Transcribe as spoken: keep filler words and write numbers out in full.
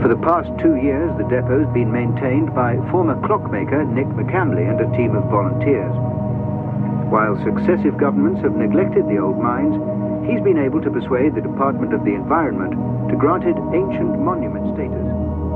For the past two years, the depot's been maintained by former clockmaker Nick McCamley and a team of volunteers. While successive governments have neglected the old mines, he's been able to persuade the Department of the Environment to grant it ancient monument status.